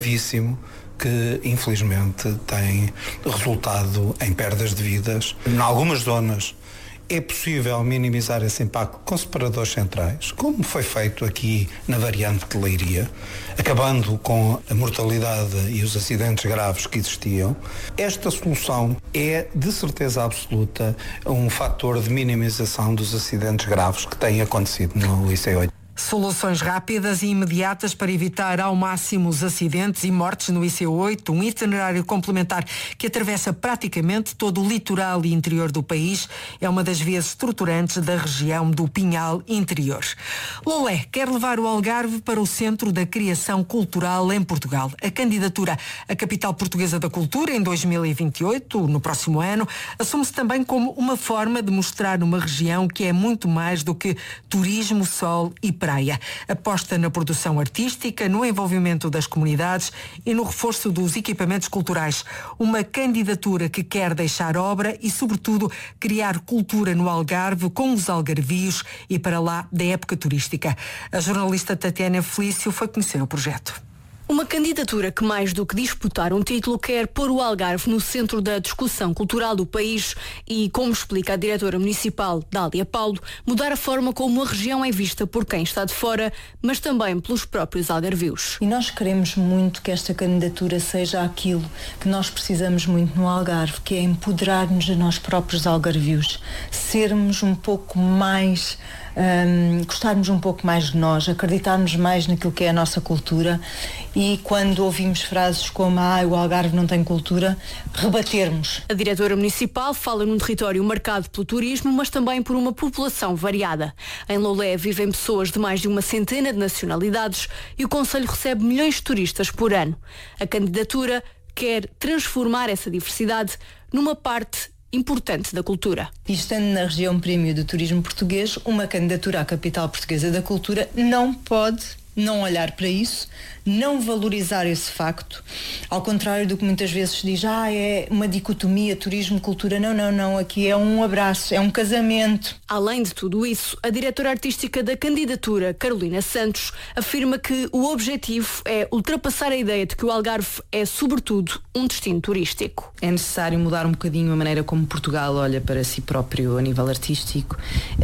gravíssimo que infelizmente tem resultado em perdas de vidas. Em algumas zonas é possível minimizar esse impacto com separadores centrais, como foi feito aqui na variante de Leiria, acabando com a mortalidade e os acidentes graves que existiam. Esta solução é, de certeza absoluta, um fator de minimização dos acidentes graves que têm acontecido no IC8. Soluções rápidas e imediatas para evitar ao máximo os acidentes e mortes no IC8, um itinerário complementar que atravessa praticamente todo o litoral e interior do país, é uma das vias estruturantes da região do Pinhal Interior. Lolé quer levar o Algarve para o centro da criação cultural em Portugal. A candidatura à Capital Portuguesa da Cultura em 2028, no próximo ano, assume-se também como uma forma de mostrar uma região que é muito mais do que turismo, sol e praia. Aposta na produção artística, no envolvimento das comunidades e no reforço dos equipamentos culturais. Uma candidatura que quer deixar obra e, sobretudo, criar cultura no Algarve com os algarvios e para lá da época turística. A jornalista Tatiana Felício foi conhecer o projeto. Uma candidatura que, mais do que disputar um título, quer pôr o Algarve no centro da discussão cultural do país e, como explica a diretora municipal, Dália Paulo, mudar a forma como a região é vista por quem está de fora, mas também pelos próprios algarvios. E nós queremos muito que esta candidatura seja aquilo que nós precisamos muito no Algarve, que é empoderar-nos a nós próprios algarvios, sermos um pouco mais... gostarmos um pouco mais de nós, acreditarmos mais naquilo que é a nossa cultura e quando ouvimos frases como o Algarve não tem cultura, rebatermos. A diretora municipal fala num território marcado pelo turismo, mas também por uma população variada. Em Lolé vivem pessoas de mais de uma centena de nacionalidades e o concelho recebe milhões de turistas por ano. A candidatura quer transformar essa diversidade numa parte importante da cultura. E estando na região prémio do turismo português, uma candidatura à Capital Portuguesa da Cultura não pode não olhar para isso, não valorizar esse facto, ao contrário do que muitas vezes se diz, é uma dicotomia turismo-cultura. Não, aqui é um abraço, é um casamento. Além de tudo isso, a diretora artística da candidatura, Carolina Santos, afirma que o objetivo é ultrapassar a ideia de que o Algarve é, sobretudo, um destino turístico. É necessário mudar um bocadinho a maneira como Portugal olha para si próprio a nível artístico,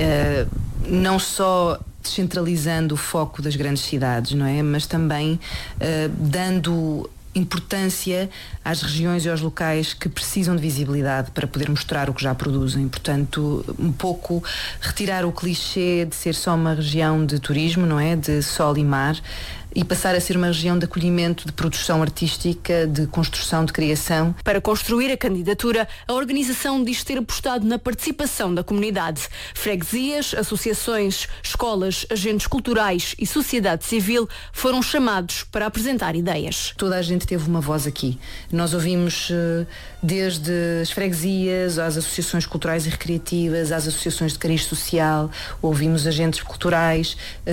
não só descentralizando o foco das grandes cidades, não é? Mas também dando importância às regiões e aos locais que precisam de visibilidade para poder mostrar o que já produzem. Portanto, um pouco retirar o clichê de ser só uma região de turismo, não é? De sol e mar, e passar a ser uma região de acolhimento, de produção artística, de construção, de criação. Para construir a candidatura, a organização diz ter apostado na participação da comunidade. Freguesias, associações, escolas, agentes culturais e sociedade civil foram chamados para apresentar ideias. Toda a gente teve uma voz aqui. Nós ouvimos desde as freguesias, às associações culturais e recreativas, às associações de cariz social, ouvimos agentes culturais,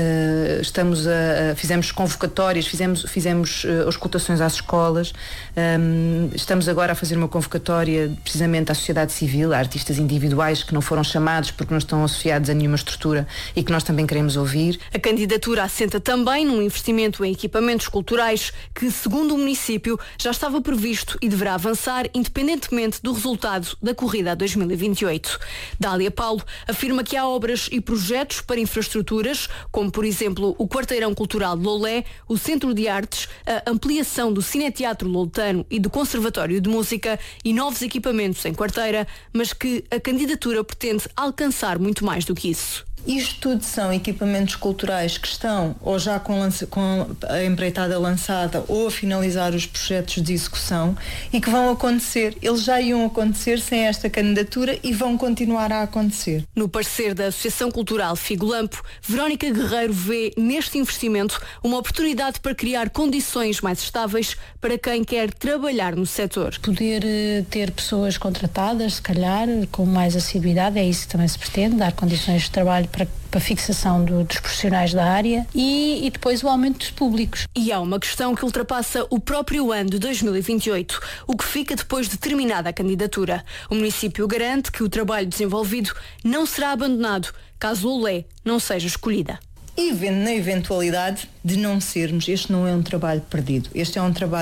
fizemos convocatórias, fizemos auscultações às escolas, estamos agora a fazer uma convocatória precisamente à sociedade civil, a artistas individuais que não foram chamados porque não estão associados a nenhuma estrutura e que nós também queremos ouvir. A candidatura assenta também num investimento em equipamentos culturais que, segundo o município, já estava previsto e deverá avançar independentemente do resultado da corrida 2028. Dália Paulo afirma que há obras e projetos para infraestruturas, como por exemplo o Quarteirão Cultural de Lolé, o Centro de Artes, a ampliação do Cineteatro Loltano e do Conservatório de Música e novos equipamentos em Quarteira, mas que a candidatura pretende alcançar muito mais do que isso. Isto tudo são equipamentos culturais que estão ou já com a empreitada lançada ou a finalizar os projetos de execução e que vão acontecer. Eles já iam acontecer sem esta candidatura e vão continuar a acontecer. No parecer da Associação Cultural Figo Lampo, Verónica Guerreiro vê neste investimento uma oportunidade para criar condições mais estáveis para quem quer trabalhar no setor. Poder ter pessoas contratadas, se calhar, com mais assiduidade, é isso que também se pretende, dar condições de trabalho para a fixação dos profissionais da área e depois o aumento dos públicos. E há uma questão que ultrapassa o próprio ano de 2028, o que fica depois de terminada a candidatura. O município garante que o trabalho desenvolvido não será abandonado caso Lolé não seja escolhida. E na eventualidade de não sermos, este não é um trabalho perdido, este é um trabalho